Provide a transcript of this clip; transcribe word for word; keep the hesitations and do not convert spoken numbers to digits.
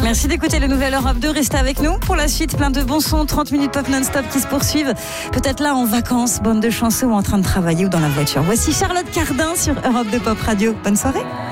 Merci d'écouter le Nouvelle Europe deux. Restez avec nous pour la suite. Plein de bons sons, trente minutes pop non-stop qui se poursuivent. Peut-être là en vacances, bande de chanceux ou en train de travailler ou dans la voiture. Voici Charlotte Cardin sur Europe deux Pop Radio. Bonne soirée.